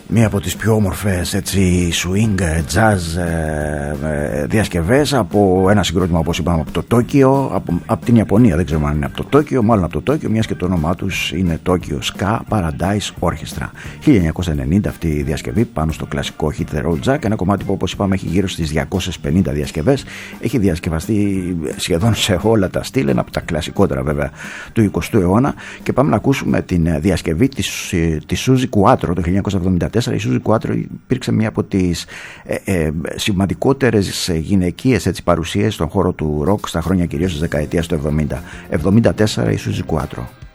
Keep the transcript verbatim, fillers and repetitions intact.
μία από τις πιο όμορφες έτσι swing, jazz ε, διασκευές από ένα συγκρότημα, όπως είπαμε, από το Τόκιο, από, από την Ιαπωνία, δεν ξέρω αν είναι από το Τόκιο, μάλλον από το Τόκιο, μιας και το όνομά τους είναι Tokyo Ska Paradise Orchestra. χίλια εννιακόσια ενενήντα αυτή η διασκευή πάνω στο κλασικό Hit the Road Jack, ένα κομμάτι που, όπως είπαμε, έχει γύρω στις διακόσιες πενήντα διασκευές, έχει διασκευαστεί σχεδόν σε όλα τα στυλ, ένα από τα κλασικότερα βέβαια του εικοστού αιώνα, και πάμε να ακούσουμε την διασκευή της, της Suzy Quatro το χίλια εννιακόσια εβδομήντα τέσσερα. Η Suzy Quatro υπήρξε μία από τις ε, ε, σημαντικότερες γυναικείες έτσι, παρουσίες στον χώρο του ροκ στα χρόνια κυρίως της δεκαετίας του εβδομήντα. εβδομήντα τέσσερα η Suzy Quatro.